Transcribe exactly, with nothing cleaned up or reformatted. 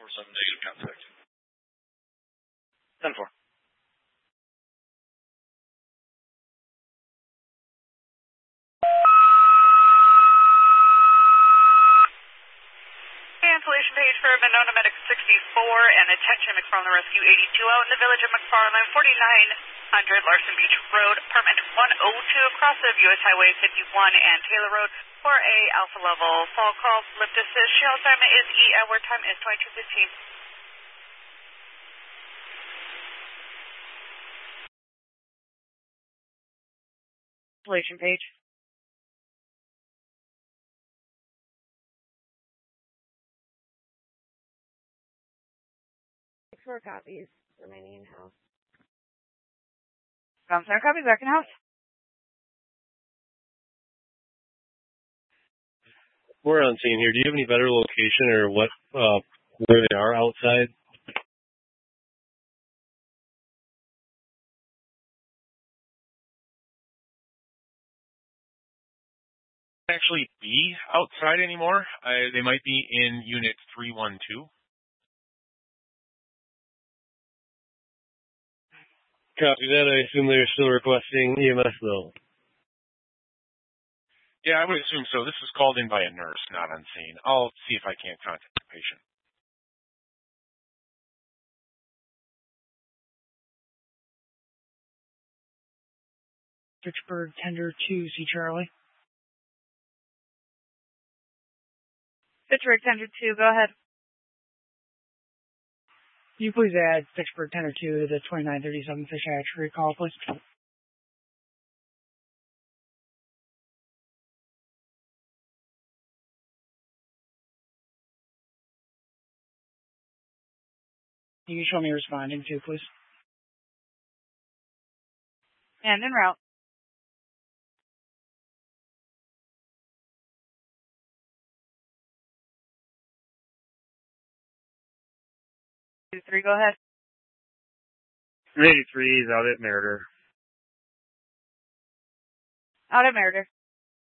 four seven negative contact. ten four. Cancellation page for Monona Medic sixty-four and attention McFarland Rescue eighty-two out in the village of McFarland, forty-nine hundred Larson Beach Road, apartment one oh two across of U S Highway fifty-one and Taylor Road for a alpha level fall call. Lift assist. Shell time is E. Edward time is twenty-two fifteen. Cancellation page. Four copies remaining in house. Found center copies back in house. We're on scene here. Do you have any better location or what, uh, where they are outside? Actually be outside anymore. I, they might be in unit three one two. Copy that. I assume they're still requesting E M S, though. Yeah, I would assume so. This was called in by a nurse, not on scene. I'll see if I can't contact the patient. Fitchburg Tender two, C. Charlie. Fitchburg Tender two, go ahead. Can you please add Fitchburg Tender two to the twenty-nine thirty-seven Fish Hatchery call, please? You can show me responding too, please. And en route. Two, three, go ahead. eighty-three is out at Meritor. Out at Meritor.